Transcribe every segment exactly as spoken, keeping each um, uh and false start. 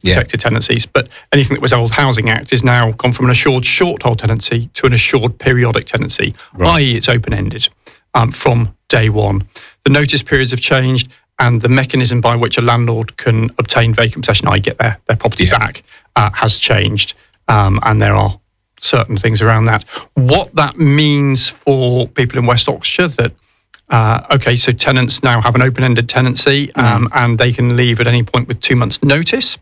yeah. protected tenancies, but anything that was old Housing Act is now gone from an assured short hold tenancy to an assured periodic tenancy, right. that is it's open-ended um, from day one. The notice periods have changed, and the mechanism by which a landlord can obtain vacant possession, that is get their, their property yeah. back, uh, has changed, um, and there are certain things around that. What that means for people in West Oxfordshire, that Uh, okay, so tenants now have an open-ended tenancy um, mm. and they can leave at any point with two months' notice.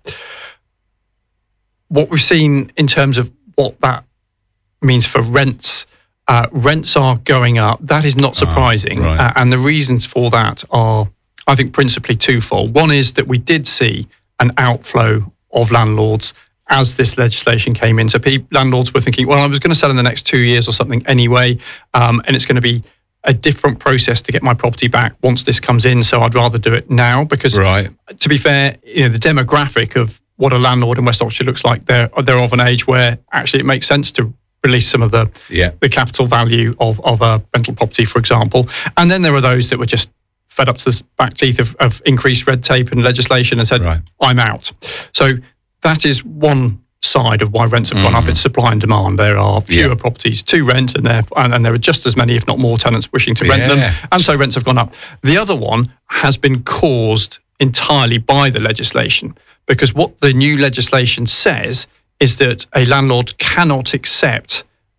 What we've seen in terms of what that means for rents, uh, rents are going up. That is not surprising. Oh, right. uh, and the reasons for that are, I think, principally twofold. One is that we did see an outflow of landlords as this legislation came in. So people, landlords were thinking, well, I was going to sell in the next two years or something anyway, um, and it's going to be a different process to get my property back once this comes in, so I'd rather do it now because, right. to be fair, you know, the demographic of what a landlord in West Oxfordshire looks like, they're they're of an age where actually it makes sense to release some of the yeah. the capital value of, of a rental property, for example. And then there are those that were just fed up to the back teeth of, of increased red tape and legislation and said, right. I'm out. So that is one side of why rents have gone mm. up. It's supply and demand. There are fewer yeah. properties to rent, and there and, and there are just as many, if not more, tenants wishing to rent yeah. them, and so rents have gone up. The other one has been caused entirely by the legislation, because what the new legislation says is that a landlord cannot accept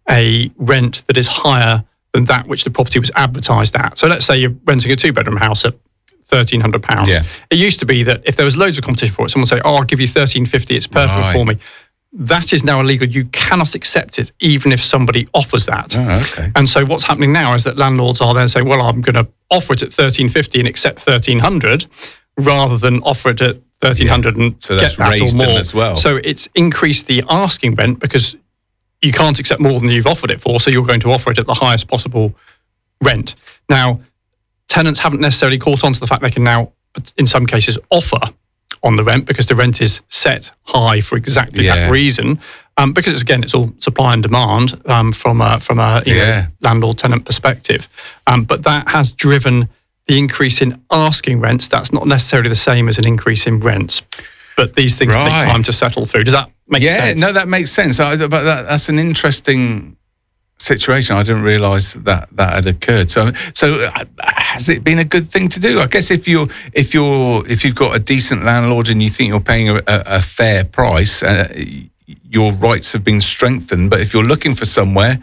a rent that is higher than that which the property was advertised at. So let's say you're renting a two-bedroom house at thirteen hundred pounds. Yeah. It used to be that if there was loads of competition for it, someone would say, oh, I'll give you thirteen fifty, it's perfect right. for me. That is now illegal. You cannot accept it, even if somebody offers that. Oh, okay. And so what's happening now is that landlords are then saying, well, I'm going to offer it at thirteen fifty and accept thirteen hundred, rather than offer it at thirteen hundred yeah. and so get that's that raised or more. them as well. So it's increased the asking rent because you can't accept more than you've offered it for, so you're going to offer it at the highest possible rent. Now, tenants haven't necessarily caught on to the fact they can now, in some cases, offer on the rent because the rent is set high for exactly yeah. that reason. Um, because it's, again, it's all supply and demand um, from a, from a you yeah. know, landlord-tenant perspective. Um, but that has driven the increase in asking rents. That's not necessarily the same as an increase in rents. But these things right. take time to settle through. Does that make yeah, sense? Yeah, no, that makes sense. I, but that, that's an interesting situation. I didn't realise that that had occurred. So, so uh, has it been a good thing to do? I guess if you're if you're if you've got a decent landlord and you think you're paying a, a, a fair price, uh, your rights have been strengthened. But if you're looking for somewhere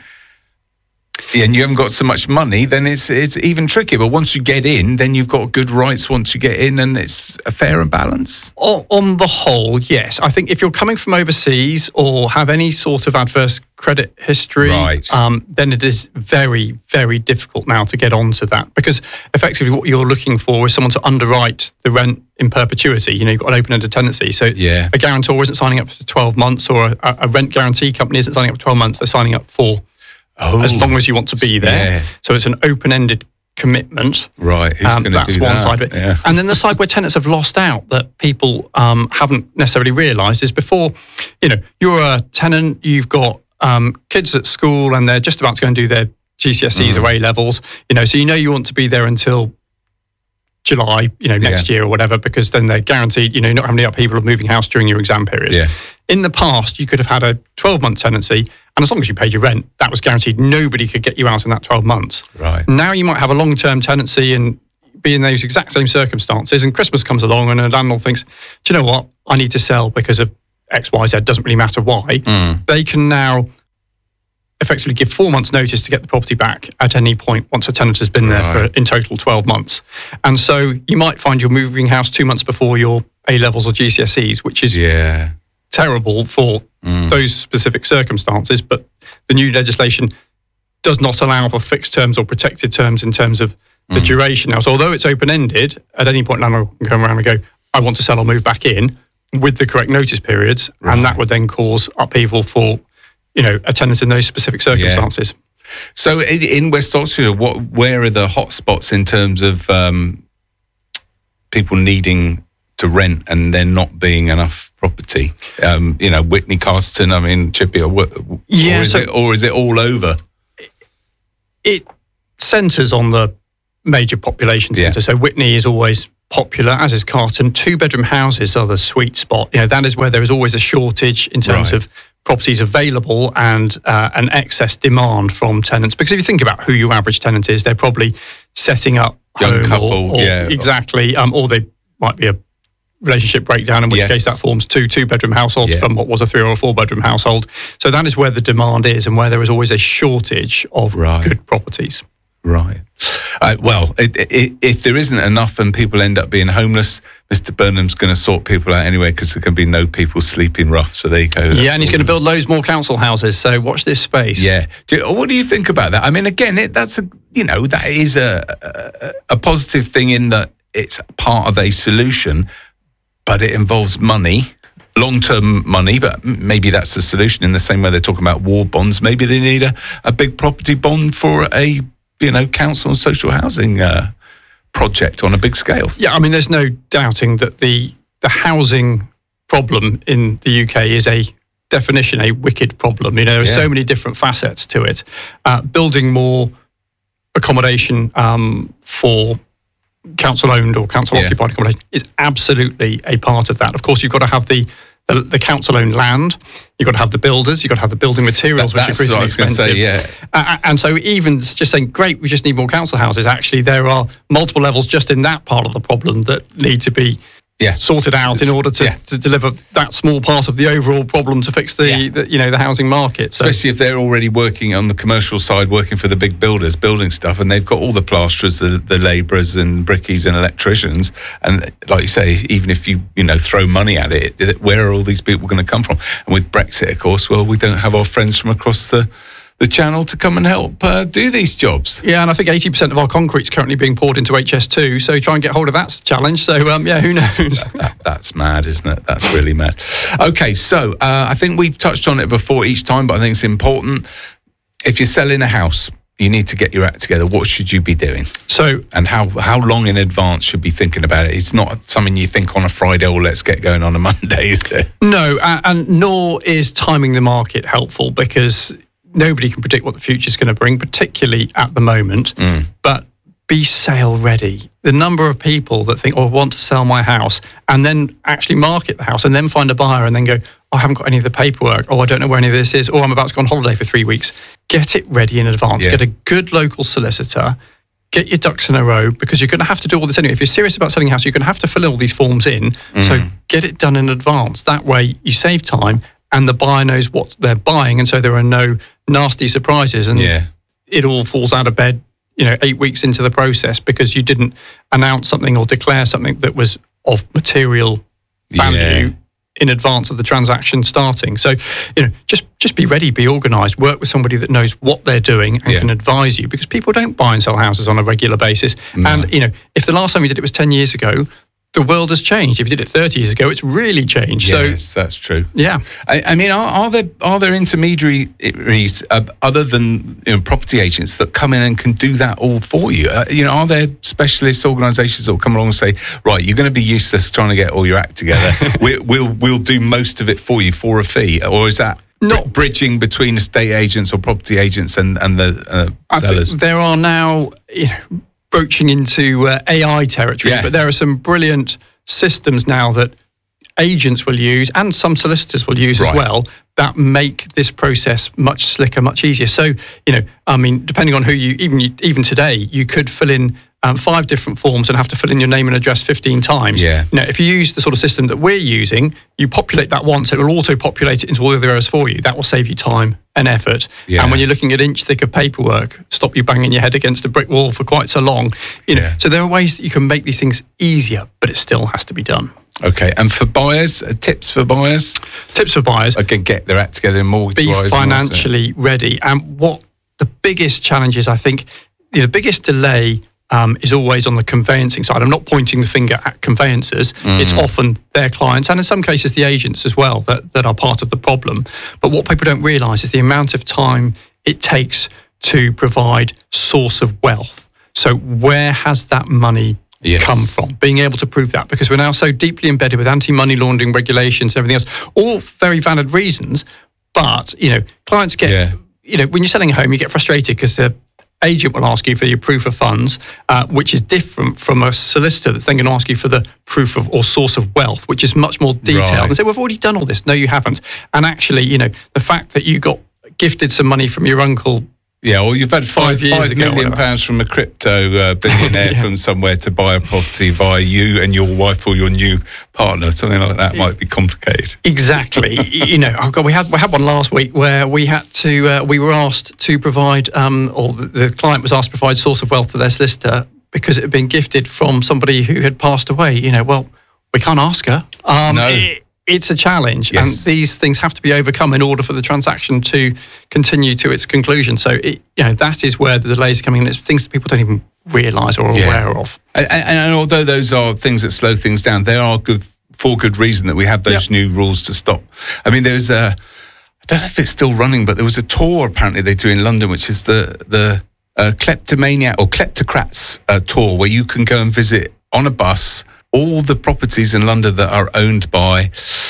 and you haven't got so much money, then it's it's even trickier. But once you get in, then you've got good rights once you get in, and it's a fair and balance. On, on the whole, yes. I think if you're coming from overseas or have any sort of adverse credit history, right. um, then it is very, very difficult now to get onto that, because effectively what you're looking for is someone to underwrite the rent in perpetuity. You know, you've got an open-ended tenancy. So yeah. a guarantor isn't signing up for twelve months, or a, a rent guarantee company isn't signing up for twelve months. They're signing up for Oh, as long as you want to be there. Yeah. So it's an open-ended commitment. Right, who's um, going to do that's one that? side of it. Yeah. And then the side where tenants have lost out that people um, haven't necessarily realised is before, you know, you're a tenant, you've got um, kids at school and they're just about to go and do their G C S Es mm. or A levels, you know, so you know you want to be there until July, you know, next yeah. year or whatever, because then they're guaranteed, you know, you're not having any upheaval of moving house during your exam period. Yeah. In the past, you could have had a twelve-month tenancy, and as long as you paid your rent, that was guaranteed. Nobody could get you out in that twelve months. Right. Now you might have a long-term tenancy and be in those exact same circumstances, and Christmas comes along and a landlord thinks, do you know what? I need to sell because of X, Y, Z. Doesn't really matter why. Mm. They can now effectively give four months' notice to get the property back at any point once a tenant has been there Right. for in total twelve months. And so you might find you're moving house two months before your A-levels or G C S Es, which is Yeah. terrible for Mm. those specific circumstances. But the new legislation does not allow for fixed terms or protected terms in terms of the Mm. duration now. So although it's open-ended, at any point landlord can come around and go, I want to sell or move back in with the correct notice periods. Right. And that would then cause upheaval for, you know, a tenant in those specific circumstances. So in, in West Oxfordshire, what, where are the hot spots in terms of um, people needing to rent and there not being enough property? Um, you know, Whitney, Casterton, I mean, Chippy, or, or, Yeah, is so- it, or is it all over? It centres on the major population Yeah. centre. So Whitney is always popular, as is Carlton. Two-bedroom houses are the sweet spot. You know, that is where there is always a shortage in terms Right. of properties available and uh, an excess demand from tenants. Because if you think about who your average tenant is, they're probably setting up Young home couple, or, or yeah. exactly, um, or they might be a relationship breakdown, in which Yes. case that forms two two-bedroom households Yeah. from what was a three or a four-bedroom household. So that is where the demand is and where there is always a shortage of Right. good properties. Right. Uh, well, it, it, if there isn't enough and people end up being homeless, Mister Burnham's going to sort people out anyway, because there can be no people sleeping rough. So there you go. That's Yeah, and he's all. going to build loads more council houses. So watch this space. Yeah. Do you- what do you think about that? I mean, again, it, that's a you know that is a, a a positive thing in that it's part of a solution, but it involves money. Long-term money, but m- maybe that's the solution. In the same way they're talking about war bonds, maybe they need a, a big property bond for a you know council and social housing uh, project on a big scale. Yeah, I mean, there's no doubting that the the housing problem in the U K is a definition, a wicked problem. You know, there are Yeah. so many different facets to it. Uh, building more accommodation um, for council-owned or council-occupied Yeah. accommodation is absolutely a part of that. Of course, you've got to have the the, the council-owned land. You've got to have the builders. You've got to have the building materials, That- which that's are what I increasingly was gonna say, expensive. Uh, and so even just saying, great, we just need more council houses, actually there are multiple levels just in that part of the problem that need to be Yeah. sorted out in order to, Yeah. to deliver that small part of the overall problem to fix the, Yeah. the you know the housing market. So Especially if they're already working on the commercial side, working for the big builders, building stuff, and they've got all the plasterers, the, the labourers and brickies and electricians. And like you say, even if you, you know, throw money at it, it- where are all these people going to come from? And with Brexit, of course, well, we don't have our friends from across the, the channel to come and help uh, do these jobs. yeah, and I think eighty percent of our concrete's currently being poured into H S two, so try and get hold of that challenge. So um, yeah, who knows? That, that's mad, isn't it? That's really mad. Okay, so uh, I think we touched on it before each time, but I think it's important. If you're selling a house, you need to get your act together. What should you be doing? So And how how long in advance should you be thinking about it? It's not something you think on a Friday or let's get going on a Monday, is it? no, and, and nor is timing the market helpful, because nobody can predict what the future is going to bring, particularly at the moment. But be sale ready. The number of people that think, oh, I want to sell my house, and then actually market the house and then find a buyer and then go, oh, I haven't got any of the paperwork, or I don't know where any of this is, or I'm about to go on holiday for three weeks. Get it ready in advance. Yeah. Get a good local solicitor. Get your ducks in a row, because you're going to have to do all this anyway. If you're serious about selling a house, you're going to have to fill all these forms in. So get it done in advance. That way you save time and the buyer knows what they're buying, and so there are no nasty surprises. And Yeah. it all falls out of bed, you know, eight weeks into the process because you didn't announce something or declare something that was of material value Yeah. in advance of the transaction starting. So, you know, just just be ready, be organised, work with somebody that knows what they're doing and Yeah. can advise you, because people don't buy and sell houses on a regular basis. And, you know, if the last time you did it was ten years ago, the world has changed. If you did it thirty years ago, it's really changed. Yes, So, that's true. yeah. I, I mean, are, are there are there intermediaries uh, other than you know, property agents that come in and can do that all for you? Uh, you know, are there specialist organisations that will come along and say, right, you're going to be useless trying to get all your act together. we, we'll we'll do most of it for you for a fee, or is that Not- br- bridging between estate agents or property agents and and the uh, I sellers? think there are now, you know, broaching into uh, A I territory, Yeah. but there are some brilliant systems now that agents will use and some solicitors will use Right. as well that make this process much slicker, much easier. So, you know, I mean, depending on who you, even you, even today, you could fill in um, five different forms and have to fill in your name and address fifteen times. Yeah. Now, if you use the sort of system that we're using, you populate that once, it will auto-populate it into all the other areas for you. That will save you time and effort. Yeah. And when you're looking at inch thick of paperwork, stop you banging your head against a brick wall for quite so long. You know, Yeah. so there are ways that you can make these things easier, but it still has to be done. Okay, and for buyers, uh, tips for buyers, Tips for buyers: again, get their act together, mortgage be wise, financially ready. And what the biggest challenge is, I think, you know, the biggest delay um, is always on the conveyancing side. I'm not pointing the finger at conveyancers. It's often their clients, and in some cases the agents as well, that, that are part of the problem. But what people don't realise is the amount of time it takes to provide source of wealth. So where has that money Yes. come from? Being able to prove that, because we're now so deeply embedded with anti-money laundering regulations and everything else, all very valid reasons. But, you know, clients get, Yeah. you know, when you're selling a home, you get frustrated because the agent will ask you for your proof of funds, uh, which is different from a solicitor that's then going to ask you for the proof of or source of wealth, which is much more detailed. Right. And say, we've already done all this. No, you haven't. And actually, you know, the fact that you got gifted some money from your uncle. Yeah, or you've had five, Five years five ago, million whatever. pounds from a crypto uh, billionaire Yeah. from somewhere to buy a property via you and your wife or your new partner. Something like that might be complicated. Exactly. you know, oh God, we had we had one last week where we had to uh, we were asked to provide, um, or the, the client was asked to provide source of wealth to their solicitor because it had been gifted from somebody who had passed away. You know, well, we can't ask her. Um, No. it- it's a challenge, Yes. and these things have to be overcome in order for the transaction to continue to its conclusion. So, it, you know, that is where the delays are coming in. It's things that people don't even realise or are Yeah. aware of. And, and, and although those are things that slow things down, they are good for good reason that we have those Yep. new rules to stop. I mean, there's a, I don't know if it's still running, but there was a tour apparently they do in London, which is the the uh, kleptomaniac or kleptocrats uh, tour, where you can go and visit on a bus all the properties in London that are owned by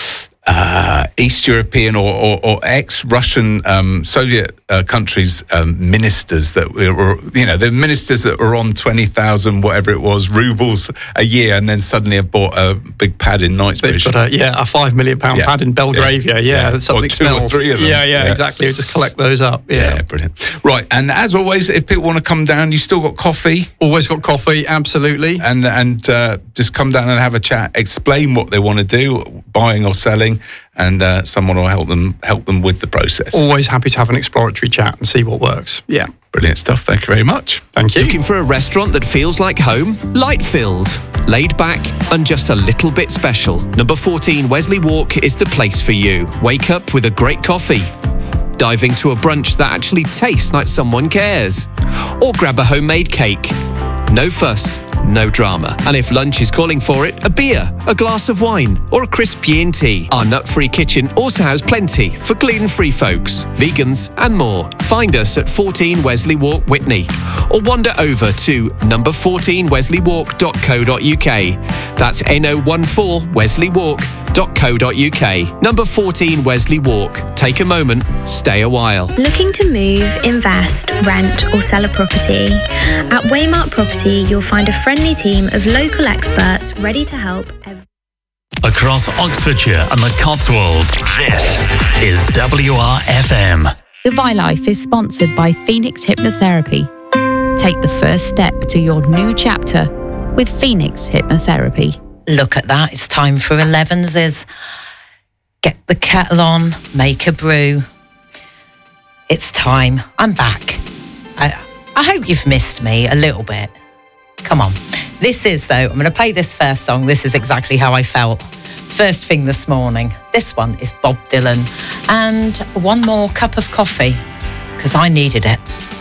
uh, East European or, or, or ex-Russian um, Soviet uh, countries um, ministers that were, you know, the ministers that were on twenty thousand, whatever it was, rubles a year, and then suddenly have bought a big pad in They've Knightsbridge. got a, yeah, a five million pound Yeah. pad in Belgravia. Yeah, Yeah. yeah. Or something two or smells. three of them. Yeah, yeah, Yeah. exactly. We just collect those up. Yeah. Yeah, brilliant. Right, and as always, if people want to come down, you still got coffee, Always got coffee, absolutely. and and uh, just come down and have a chat, explain what they want to do, buying or selling, and uh, someone will help them help them with the process. Always happy to have an exploratory chat and see what works. Yeah. Brilliant stuff. Thank you very much. Thank you. Looking for a restaurant that feels like home? Light-filled, laid back, and just a little bit special. Number fourteen Wesley Walk is the place for you. Wake up with a great coffee. Dive into a brunch that actually tastes like someone cares. Or grab a homemade cake. No fuss, no drama. And if lunch is calling for it, a beer, a glass of wine, or a crisp G and T. Our nut-free kitchen also has plenty for gluten-free folks, vegans, and more. Find us at fourteen Wesley Walk, Whitney, or wander over to number fourteen wesley walk dot co dot uk. That's N O one four wesley walk dot co dot uk. Number fourteen Wesley Walk. Take a moment, stay a while. Looking to move, invest, rent, or sell a property? At Waymark Property, you'll find a friendly team of local experts ready to help every Across Oxfordshire and the Cotswolds, this is W R F M. Goodbye Life is sponsored by Phoenix Hypnotherapy. Take the first step to your new chapter with Phoenix Hypnotherapy. Look at that, it's time for elevenses. Get the kettle on, make a brew. It's time, I'm back. I, I hope you've missed me a little bit. Come on. This is, though, I'm going to play this first song. This is exactly how I felt first thing this morning. This one is Bob Dylan. And one more cup of coffee, because I needed it.